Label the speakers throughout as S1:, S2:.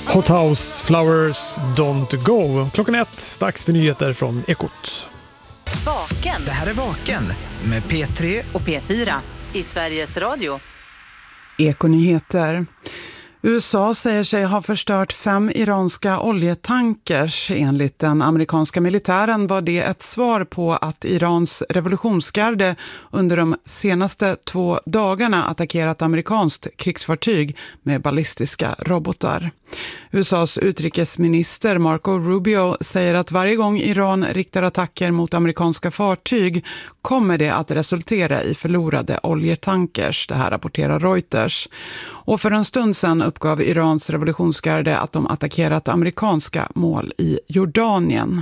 S1: Hot House Flowers Don't Go. Klockan 1, dags för nyheter från Ekot.
S2: Vaken.
S3: Det här är Vaken med P3
S2: och P4 i Sveriges Radio.
S4: Ekonyheter. USA säger sig ha förstört 5 iranska oljetankers. Enligt den amerikanska militären var det ett svar på att Irans revolutionsgarde under de senaste 2 dagarna attackerat amerikanskt krigsfartyg med ballistiska robotar. USAs utrikesminister Marco Rubio säger att varje gång Iran riktar attacker mot amerikanska fartyg kommer det att resultera i förlorade oljetankers, det här rapporterar Reuters. Och för en stund sedan uppgav Irans revolutionsgarde att de attackerat amerikanska mål i Jordanien.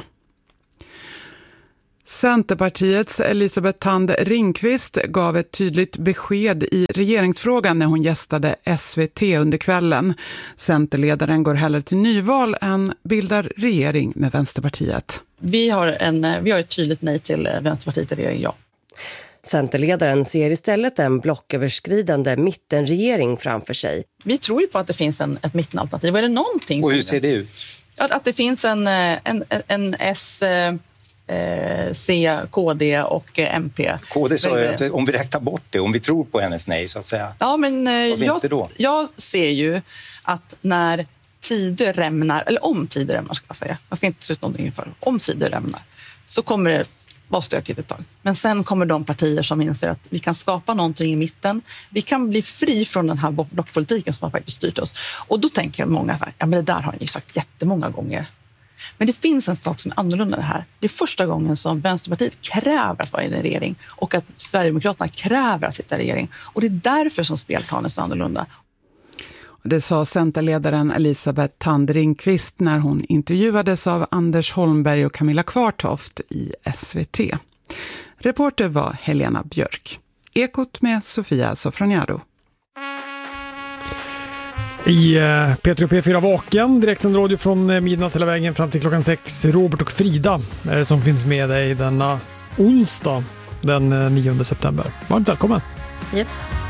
S4: Centerpartiets Elisabeth Thand Ringqvist gav ett tydligt besked i regeringsfrågan när hon gästade SVT under kvällen. Centerledaren går hellre till nyval än bildar regering med Vänsterpartiet.
S5: Vi har ett tydligt nej till Vänsterpartiet i regering, ja.
S6: Centerledaren ser istället en blocköverskridande mittenregering framför sig.
S5: Vi tror ju på att det finns ett mittenalternativ. Är det någonting
S7: och hur ser det ut?
S5: Att det finns en S, C, KD och MP.
S7: KD sa ju att om vi räknar bort det, om vi tror på hennes nej så att säga.
S5: Ja, men
S7: jag
S5: ser ju att när tider rämnar, eller om tider rämnar ska jag säga. Jag ska inte sluta någonting inför. Om tider rämnar så kommer det vara stökigt ett tag. Men sen kommer de partier som inser att vi kan skapa någonting i mitten. Vi kan bli fri från den här blockpolitiken som har faktiskt styrt oss. Och då tänker många så här, ja men det där har ni sagt jättemånga gånger. Men det finns en sak som är annorlunda det här. Det är första gången som Vänsterpartiet kräver att vara i en regering och att Sverigedemokraterna kräver att sitta i regering. Och det är därför som spelplanen är så annorlunda.
S4: Det sa Centerledaren Elisabeth Thand Ringqvist när hon intervjuades av Anders Holmberg och Camilla Kvartoft i SVT. Reporter var Helena Björk. Ekot med Sofia Sofroniado.
S1: I P3 och P4 Vaken, direktsänd radio från midnatt hela vägen fram till klockan 6. Robert och Frida som finns med dig denna onsdag den 9 september. Varmt välkommen.
S6: Yep.